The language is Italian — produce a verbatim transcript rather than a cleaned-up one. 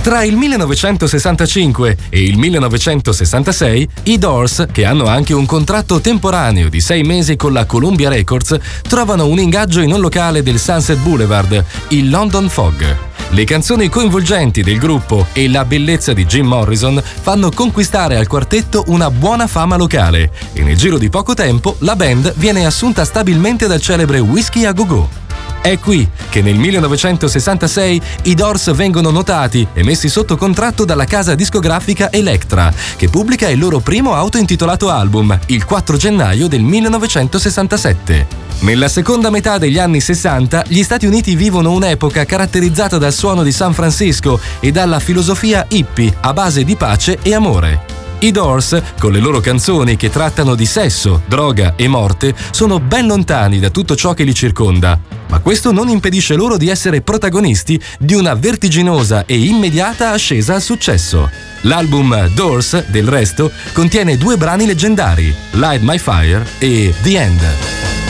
Tra il millenovecentosessantacinque e il millenovecentosessantasei, i Doors, che hanno anche un contratto temporaneo di sei mesi con la Columbia Records, trovano un ingaggio in un locale del Sunset Boulevard, il London Fog. Le canzoni coinvolgenti del gruppo e la bellezza di Jim Morrison fanno conquistare al quartetto una buona fama locale e nel giro di poco tempo la band viene assunta stabilmente dal celebre Whisky a Go Go. È qui che nel millenovecentosessantasei i Doors vengono notati e messi sotto contratto dalla casa discografica Elektra, che pubblica il loro primo autointitolato album il quattro gennaio del millenovecentosessantasette. Nella seconda metà degli anni sessanta, gli Stati Uniti vivono un'epoca caratterizzata dal suono di San Francisco e dalla filosofia hippie a base di pace e amore. I Doors, con le loro canzoni che trattano di sesso, droga e morte, sono ben lontani da tutto ciò che li circonda, ma questo non impedisce loro di essere protagonisti di una vertiginosa e immediata ascesa al successo. L'album Doors, del resto, contiene due brani leggendari, Light My Fire e The End.